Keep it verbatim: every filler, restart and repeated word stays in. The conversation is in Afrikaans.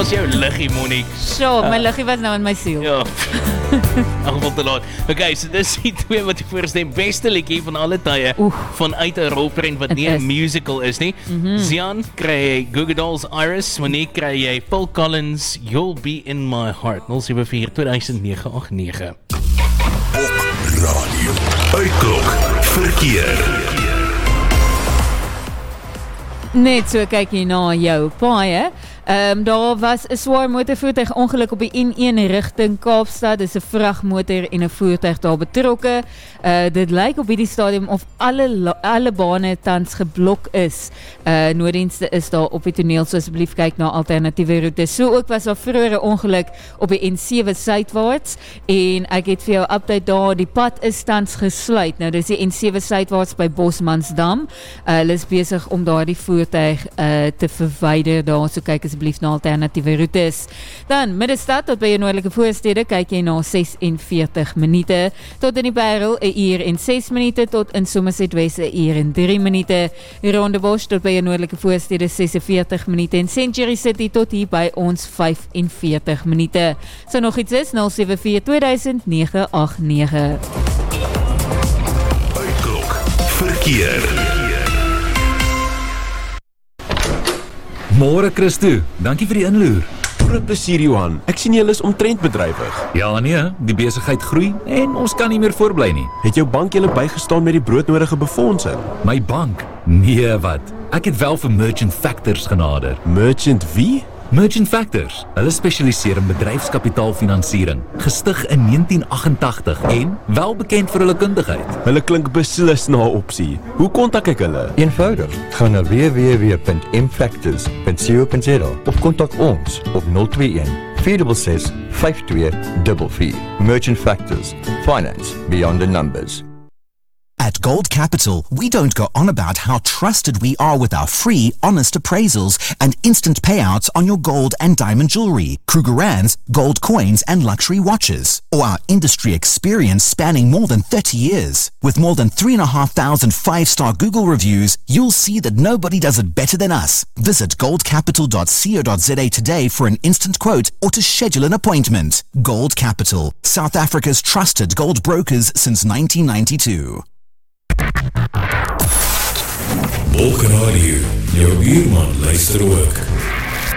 is jou liggie, Monique? So, my liggie was nou in my siel. Ja, aangeval te laat. Ok, so dis die twee wat ek voorstem, beste liedjie van alle tye, vanuit 'n rolprent wat nie 'n musical is nie. Mm-hmm. Zian, kry jy Goo Goo Dolls Iris, Monique, kry jy Phil Collins, You'll Be In My Heart, nul sewe vier twee nege agt nege. Op radio, uitklok, verkeer. Net so kyk jy na jou paaie. Um, daar was 'n swaar motorvoertuig ongeluk op die N een rigting Kaapstad. Dis 'n vragmotor en 'n voertuig daar betrokke. Uh, dit lyk op hierdie stadium of alle alle bane tans geblok is. Uh, nooddienste is daar op die toneel, so asseblief kyk na alternatiewe roetes. So ook was daar vroeër 'n ongeluk op die N sewe suidwaarts en ek het vir jou update daar, die pad is tans gesluit. Nou dis die N sewe suidwaarts by Bosmansdam. Uh, hulle is besig om daardie voertuig uh, te verwyder daar, so kyk asseblief na alternatiewe roetes. Dan Middestad tot by jou noordelike voorstede kyk jy na ses en veertig minute, tot in die Parel 'n uur en ses minute, tot in Somerset West 'n uur en drie minute, Rondebosch tot by jou noordelike voorstede ses en veertig minute en Century City tot hier by ons vyf en veertig minute. So nog iets is nul sewe vier twee duisend nege agt nege. Uitklok verkeer. Môre Christo, dankie vir die inloer. Groot plesier Johan, ek sien jy is omtrent bedrywig. Ja nee, die besigheid groei en ons kan nie meer voorbly nie. Het jou bank julle bygestaan met die broodnodige befondsing? My bank? Nee wat, ek het wel vir Merchant Factors genader. Merchant wie? Merchant Factors, hulle spesialiseer in bedryfskapitaalfinansiering, gestig in negentien agt-en-tagtig en wel bekend vir hulle kundigheid. Hulle klink beslis na 'n opsie. Hoe kontak ek hulle? Eenvoudig, gaan na w w w punt m factors punt co punt za of kontak ons op nul twee een vier ses ses vyf twee vier vier. Merchant Factors, finance beyond the numbers. At Gold Capital, we don't go on about how trusted we are with our free, honest appraisals and instant payouts on your gold and diamond jewelry, Krugerrands, gold coins and luxury watches, or our industry experience spanning more than thirty years. With more than three and a half thousand five-star Google reviews, you'll see that nobody does it better than us. Visit gold capital dot co dot za today for an instant quote or to schedule an appointment. Gold Capital, South Africa's trusted gold brokers since nineteen ninety-two. Op radio, jou buurman luister ook.